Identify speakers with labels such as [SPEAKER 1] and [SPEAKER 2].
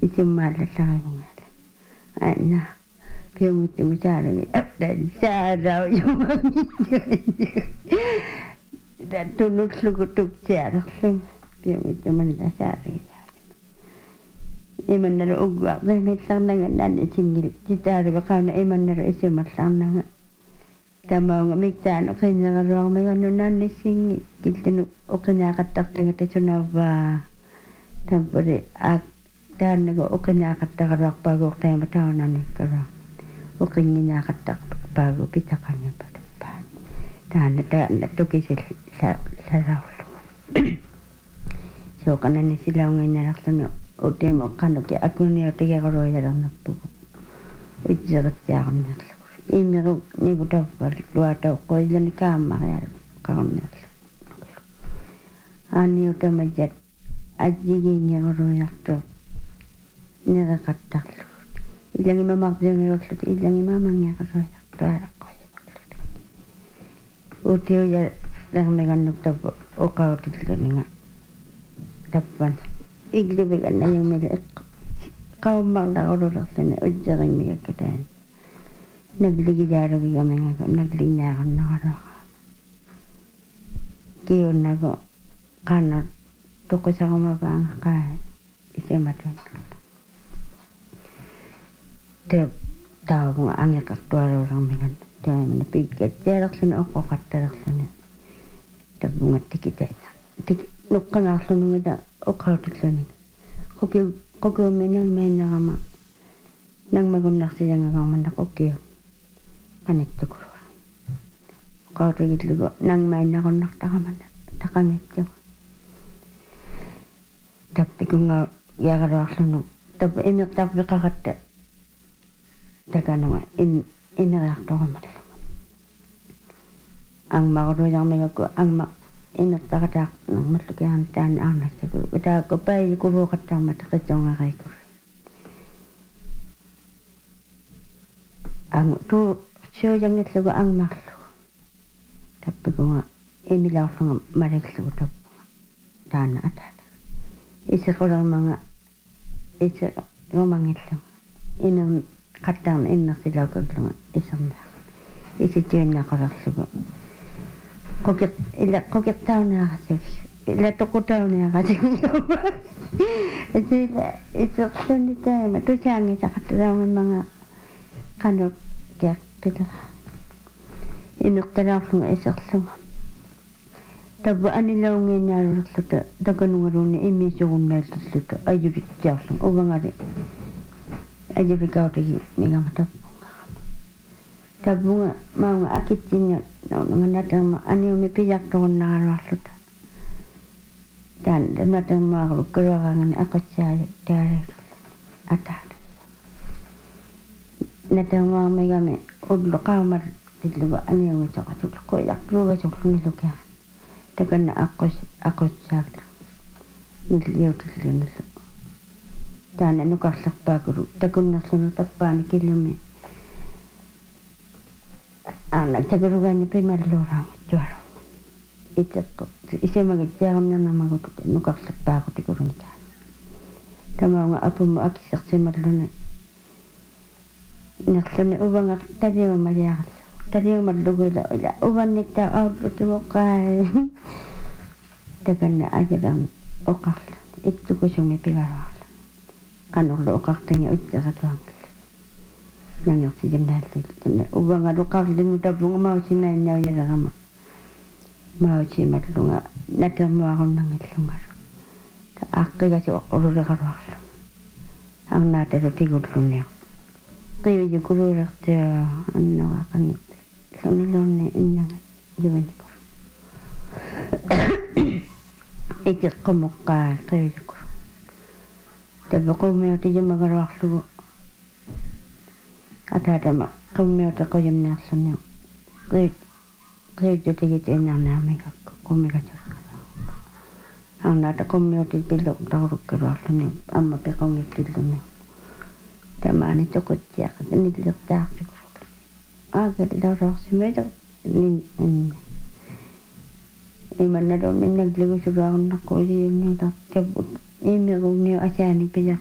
[SPEAKER 1] isimmaalla saarungaalla aina piumuttimu saarungi aptan saarau jumangitti dan tunnut lukutuk siaruksun piumuttimu saarungi imannara ugwa ngisarnanga nanne singil sitaaru kauna imannara isimarlarnanga tamaunga miktaanu qinnaruang meganu nanne singi kiltinu uqinaaqattaqtanga tasunavva tampuri ak taannagu uqinaaqattaqaruarpagu qeema taunannikkara uqinginnaaqattaqpagu pitaqannipatappa taanna tukisil salaullu soqanani silaunginnararlunu utimo qanuki akuniutigeqaruiyalarnarpugu utseqatsiaqarnerlu imiru nibutappar luatau qoillani kaammaqiar qarnerlu aniutamajat ajjigiingeqaruiartu nereqattarlu illangima marjungiullut illangima mangiaqaruiartu utiuja lermegannuk tappu uqautilluniga tappan iglibiganna yumili qaummarlaqululertani ujjerinnigakkataani nagligidaarugigamengaku naglignaarunnaqaluaqa kiunnaku qannut tuqisaqumavaanga qaa isimatun te taavuga angiqartualuulermigan taamana pikkatsialerluni oqqoqattalerluni tapunga tikitaita nuqqangaarlunugita uqautilluni qokiumminangmainnerama nangmagunnarsiyangagarmannaq ukkiu qanittukulua qautugillugu nangmainnaqunnertaqamanna taqangitsugu tappikunga yaqaluarlunu tappa imirtarpiqaqatta takanuga ineriartoqamallu angmaqulujarmigakku angma imirtaqataaqnermallukiarni taanni arnassakulu utaakku paayikuluuqattarmata qitsuungariikku ang tu syojangitlugu angmarlu tappikunga imilaarlunga maliklugu tappunga taana atata isiqulermanga rumangillunga inern qattarna innersilaukaglunga isernaaq isitiunnaqalerlugu qokiqtauneaqasik ila toqutauneaqasik isila iserluni taama tusaangisaqattaraungamanga qanut kiaqpitera inertalaarlunga iserlunga tabba anilaungiinaalulerluta takanungaluuni imisugunnaallerluta ajuvittiarlunga uvangari ajuvikautigi migama tappunga tabunga maunga akitsinga naunanga naterma aniumi pijartorunnaqaluarluta taan natermaaqulu kaluarangani aqatsaaja taareerlu ataata natermaarmigami ullu qaamat tilluga aniumisoqatul qoilaqluugasorlungilukia takanna aqussaakta nilliutillunillu taana nukarlerpaakulu takunnerlunu tappaani killumi aana takurugani pimalluuraangittuaru itseqqu isimagitsaarnernamagutu nukarlerpaakutikurunta tamaunga apummu akissersimalluni nerluni uvanga taliumaliaqallu taliumalluguila ila uvannittaa aulutimuqqaai takanna ajalan oqarlu ittukusumi pigaruarlu qanurlu oqartinga utseqatuangillu nangersiginnaallu uvanga luqarlinu tapunga mausimainnaujalaama mausimallunga natermuarunnangillungaru ta aqqigasi oqululeqaruarlu arnaatalu tigulluniaq qiyujukululertia annoqaqangit lunilunni innanga juvinikor itiqqumuqqaa qiyujukul tapaqumiuti jumagaruarlugu ataatama qummiuta quyumniarlunniu qiyujjutigit innarnaamigakku qummigaturqala arnaata qummiuti pilluqtaurukkaruarlunniu amma piqungikkillunniu tamaani tuquttiaqat nillertaartiku aagalilausorsimeita imannalun innagligusuluarunnaqqu iliinniulartabbut imirugniu asaani pija